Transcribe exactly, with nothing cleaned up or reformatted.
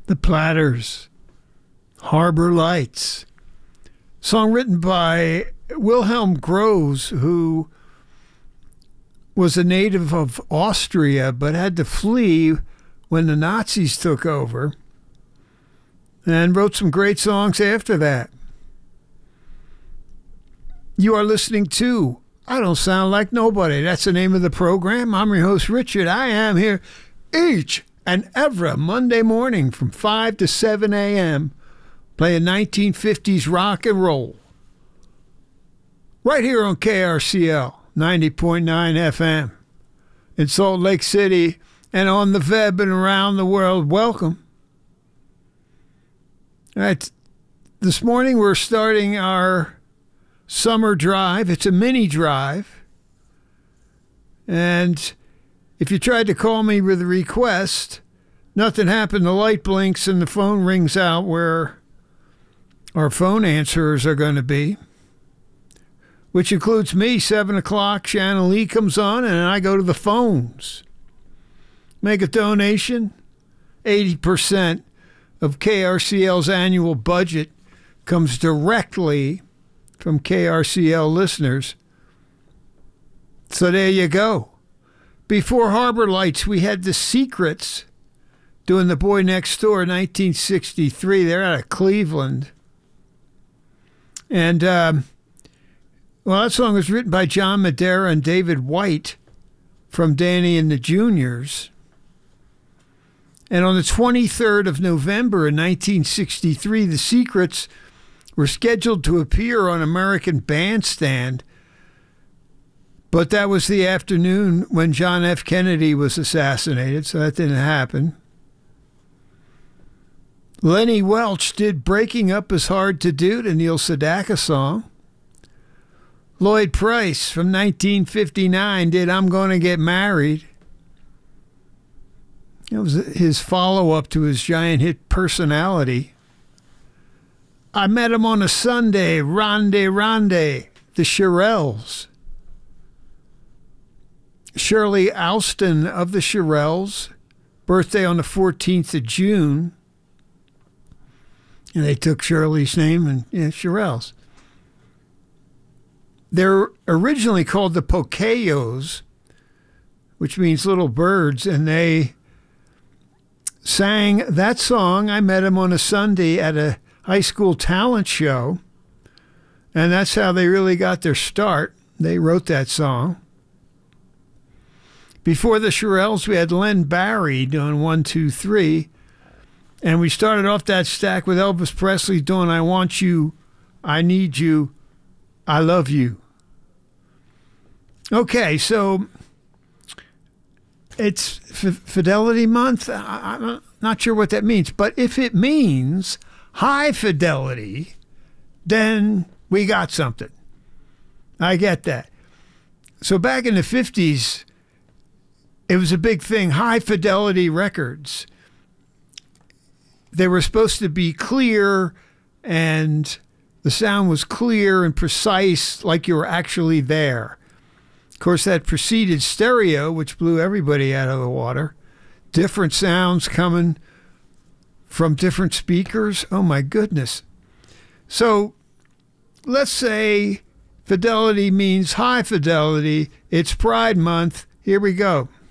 The Platters, Harbor Lights. Song written by Wilhelm Gross, who was a native of Austria but had to flee when the Nazis took over, and wrote some great songs after that. You are listening to I Don't Sound Like Nobody. That's the name of the program. I'm your host, Richard. I am here each and every Monday morning from five to seven a.m. playing nineteen fifties rock and roll. Right here on K R C L ninety point nine F M in Salt Lake City and on the web and around the world. Welcome. All right. This morning we're starting our summer drive. It's a mini drive. And if you tried to call me with a request, nothing happened. The light blinks and the phone rings out where our phone answerers are going to be, which includes me. seven o'clock, Shannon Lee comes on, and I go to the phones. Make a donation. eighty percent of K R C L's annual budget comes directly from K R C L listeners. So there you go. Before Harbor Lights, we had The Secrets doing The Boy Next Door, nineteen sixty-three. They're out of Cleveland. And, um, well, that song was written by John Madera and David White from Danny and the Juniors. And on the twenty-third of November in nineteen sixty-three, The Secrets were scheduled to appear on American Bandstand, but that was the afternoon when John F. Kennedy was assassinated, so that didn't happen. Lenny Welch did Breaking Up Is Hard to Do, the Neil Sedaka song. Lloyd Price from nineteen fifty-nine did I'm Gonna Get Married. It was his follow-up to his giant hit Personality. I Met Him on a Sunday, Ronde Ronde, the Shirelles. Shirley Alston of the Shirelles, birthday on the fourteenth of June. And they took Shirley's name and, yeah, Shirelles. They're originally called the Pocayos, which means little birds, and they sang that song, I Met Him on a Sunday, at a high school talent show, and that's how they really got their start. They wrote that song. Before the Shirelles, we had Len Barry doing one, two, three, and we started off that stack with Elvis Presley doing I Want You, I Need You, I Love You. Okay, so it's F- Fidelity Month. I- I'm not sure what that means, but if it means high fidelity, then we got something. I get that. So back in the fifties, it was a big thing, high fidelity records. They were supposed to be clear, and the sound was clear and precise, like you were actually there. Of course, that preceded stereo, which blew everybody out of the water. Different sounds coming from different speakers. Oh, my goodness. So let's say fidelity means high fidelity. It's Pride Month. Here we go.